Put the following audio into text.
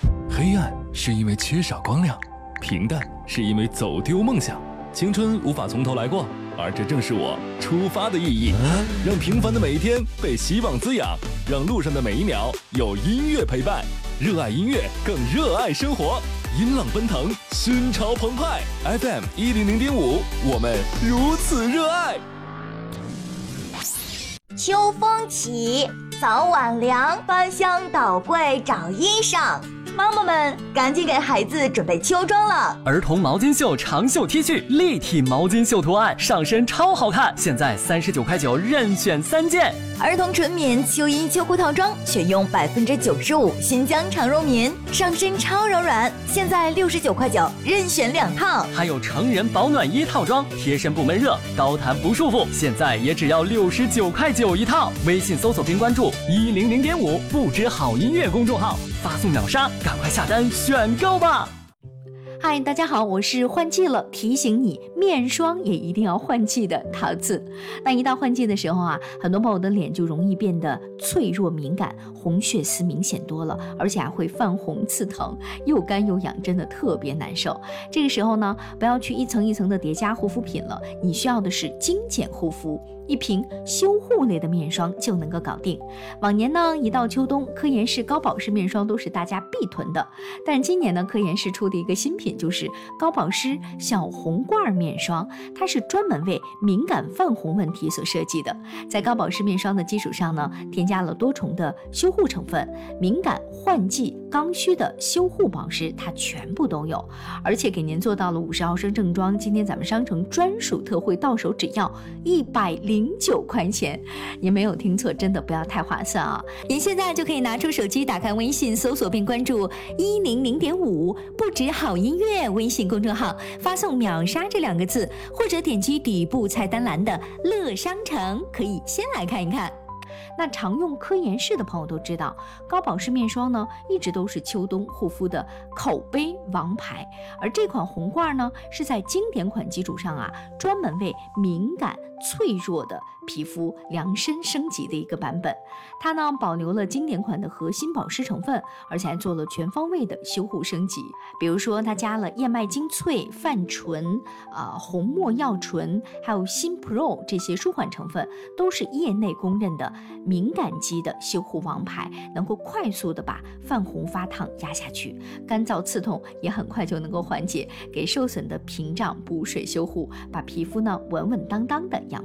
黑暗是因为缺少光亮，平淡是因为走丢梦想。青春无法从头来过，而这正是我出发的意义。让平凡的每一天被希望滋养，让路上的每一秒有音乐陪伴。热爱音乐，更热爱生活。音浪奔腾，心潮澎湃。FM 100.5，我们如此热爱。 秋风起，早晚凉，翻箱倒柜找衣裳。妈妈们赶紧给孩子准备秋装了。 儿童毛巾袖长袖 T 恤，立体毛巾袖图案，上身超好看，现在39.9任选3件。 儿童纯棉秋衣秋裤套装，选用95%新疆长绒棉，上身超柔软，现在69.9任选2套。 还有成人保暖衣套装，贴身不闷热，高弹不束缚，现在也只要69.9一套。微信搜索并关注100.5不止好音乐公众号，发送秒杀，赶快下单选购吧。 嗨，大家好，我是换季了，提醒你面霜也一定要换季的桃子。那一到换季的时候啊，很多朋友的脸就容易变得脆弱敏感，红血丝明显多了，而且还会泛红刺疼，又干又痒，真的特别难受。这个时候呢，不要去一层一层的叠加护肤品了，你需要的是精简护肤。一瓶修护类的面霜就能够搞定。往年呢，一到秋冬，科颜氏高保湿面霜都是大家必囤的。但是今年呢，科颜氏出的一个新品就是高保湿小红罐面霜，它是专门为敏感泛红问题所设计的。在高保湿面霜的基础上呢，添加了多重的修护成分，敏感、换季、刚需的修护保湿它全部都有，而且给您做到了50毫升正装。今天咱们商城专属特惠，到手只要109块钱，您没有听错，真的不要太划算啊！您现在就可以拿出手机，打开微信，搜索并关注100.5不止好音乐微信公众号，发送秒杀这2个字，或者点击底部菜单栏的乐商城，可以先来看一看。那常用科颜氏的朋友都知道，高保湿面霜呢，一直都是秋冬护肤的口碑王牌。而这款红罐呢，是在经典款基础上啊，专门为敏感脆弱的皮肤量身升级的一个版本。它呢，保留了经典款的核心保湿成分，而且还做了全方位的修护升级。比如说，它加了燕麦精粹、泛醇、红没药醇，还有新 Pro 这些舒缓成分，都是业内公认的敏感肌的修护王牌，能够快速的把泛红发烫压下去，干燥刺痛也很快就能够缓解，给受损的屏障补水修护，把皮肤呢稳稳当当的养